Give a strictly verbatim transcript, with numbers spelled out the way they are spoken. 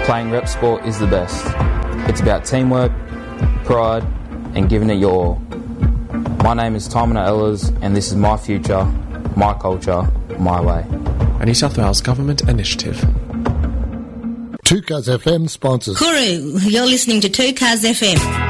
Playing rep sport is the best. It's about teamwork, pride, and giving it your all. My name is Tymona Ehlers, and this is my future, my culture, my way. A New South Wales Government initiative. two Cars F M sponsors. Kuru, you're listening to two Cars F M.